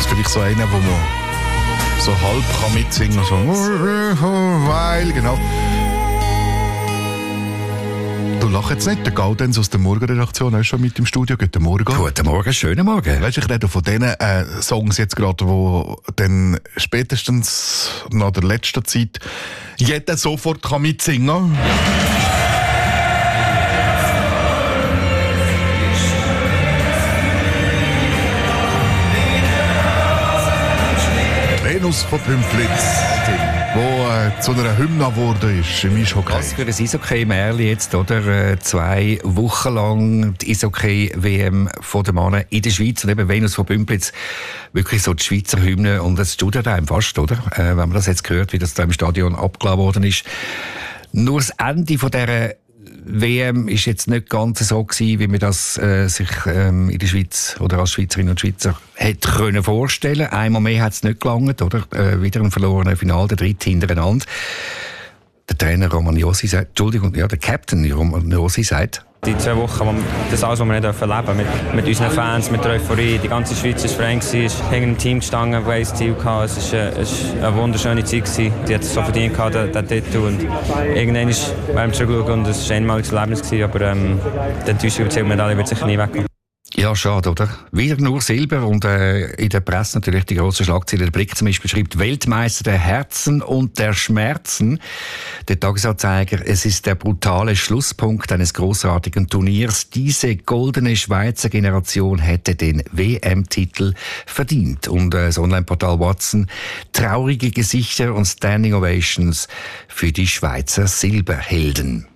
ist vielleicht so einer, wo man so halb kann mitsingen kann. So, weil, genau. Du lachst jetzt nicht, der Gaudenz aus der Morgenredaktion, er ist schon mit im Studio. Guten Morgen. Guten Morgen, schönen Morgen. Weißt du, ich rede von diesen Songs jetzt gerade, wo dann spätestens nach der letzten Zeit jeder sofort kann mitsingen kann. Venus von Pümplitz, wo zu einer Hymne geworden ist im Eishockey. Was für ein Eishockey-Märchen jetzt, oder? 2 Wochen lang die Eishockey-WM von den Männern in der Schweiz und eben Venus von Pümplitz. Wirklich so die Schweizer Hymne und das tut einem fast, oder? Wenn man das jetzt hört, wie das da im Stadion abgeladen worden ist. Nur das Ende von dieser WM ist jetzt nicht ganz so gewesen, wie man das sich in der Schweiz oder als Schweizerinnen und Schweizer hätte können vorstellen. Einmal mehr hat es nicht gelangt, oder? Wieder ein verlorener Final, der dritte hintereinander. Der Trainer Romagnosi sagt, der Captain Romagnosi sagt, die 2 Wochen, das alles, was wir nicht erleben dürfen, mit unseren Fans, mit der Euphorie. Die ganze Schweiz war Frank, ist hinter einem Team gestanden, das ein Ziel hatte. Es war eine wunderschöne Zeit. Die hat es so verdient, diesen Titel. Und irgendwann werden wir zurückschauen und es war ein einmaliges Erlebnis. Aber die Enttäuschung über die Medaille wird sicher nie wegkommen. Ja, schade, oder? Wieder nur Silber und in der Presse natürlich die grosse Schlagzeile. Der Blick zum Beispiel schreibt Weltmeister der Herzen und der Schmerzen. Der Tagesanzeiger, es ist der brutale Schlusspunkt eines großartigen Turniers. Diese goldene Schweizer Generation hätte den WM-Titel verdient. Und das Online-Portal Watson, traurige Gesichter und Standing Ovations für die Schweizer Silberhelden.